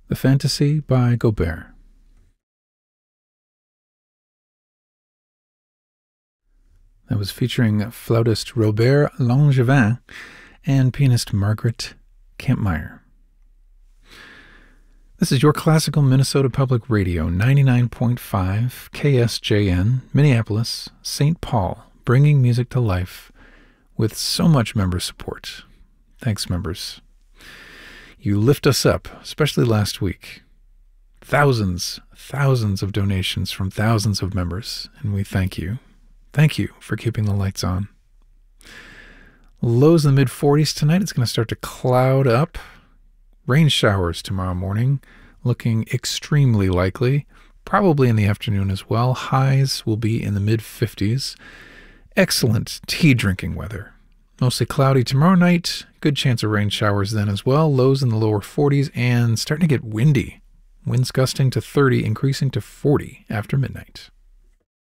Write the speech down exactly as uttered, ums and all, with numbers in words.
The Fantasy by Gaubert. That was featuring flautist Robert Langevin and pianist Margaret Kampmeyer. This is your classical Minnesota Public Radio, ninety-nine point five K S J N, Minneapolis, Saint Paul, bringing music to life with so much member support. Thanks, members. You lift us up, especially last week. Thousands, thousands of donations from thousands of members, and we thank you. Thank you for keeping the lights on. Lows in the mid forties tonight. It's going to start to cloud up. Rain showers tomorrow morning, looking extremely likely. Probably in the afternoon as well. Highs will be in the mid fifties. Excellent tea drinking weather. Mostly cloudy tomorrow night. Good chance of rain showers then as well. Lows in the lower forties and starting to get windy. Winds gusting to thirty, increasing to forty after midnight.